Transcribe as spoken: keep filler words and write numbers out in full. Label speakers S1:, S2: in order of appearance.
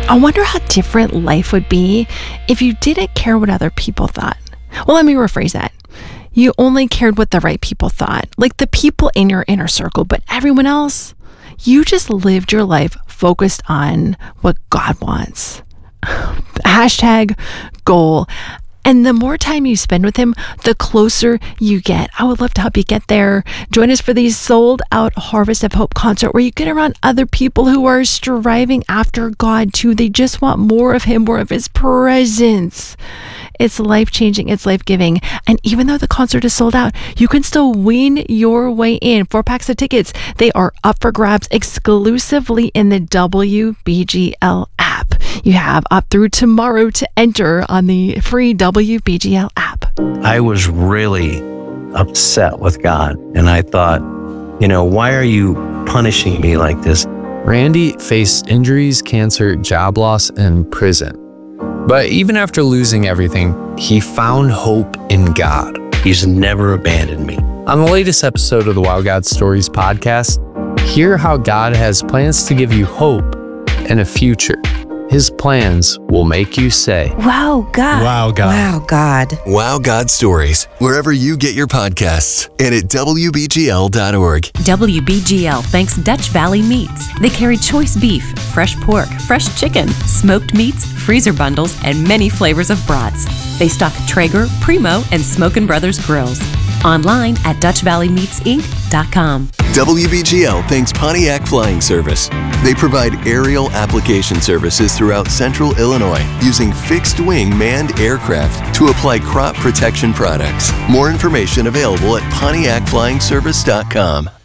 S1: I wonder how different life would be if you didn't care what other people thought. Well, let me rephrase that. You only cared what the right people thought, like the people in your inner circle, but everyone else, you just lived your life focused on what God wants. Hashtag goal. And the more time you spend with him, the closer you get. I would love to help you get there. Join us for the Sold Out Harvest of Hope concert where you get around other people who are striving after God too. They just want more of him, more of his presence. It's life-changing. It's life-giving. And even though the concert is sold out, you can still win your way in. Four packs of tickets. They are up for grabs exclusively in the W B G L app. You have up through tomorrow to enter on the free W B G L app.
S2: I was really upset with God. And I thought, you know, why are you punishing me like this?
S3: Randy faced injuries, cancer, job loss, and prison. But even after losing everything, he found hope in God.
S2: He's never abandoned me.
S3: On the latest episode of the Wow God Stories podcast, hear how God has plans to give you hope and a future. His plans will make you say,
S4: Wow, God.
S5: Wow, God.
S4: Wow, God.
S6: Wow God Stories, wherever you get your podcasts and at W B G L dot org.
S7: W B G L thanks Dutch Valley Meats. They carry choice beef, fresh pork, fresh chicken, smoked meats, freezer bundles, and many flavors of brats. They stock Traeger, Primo, and Smokin' Brothers grills. Online at Dutch Valley Meats Inc dot com.
S6: W B G L thanks Pontiac Flying Service. They provide aerial application services throughout central Illinois using fixed-wing manned aircraft to apply crop protection products. More information available at Pontiac Flying Service dot com.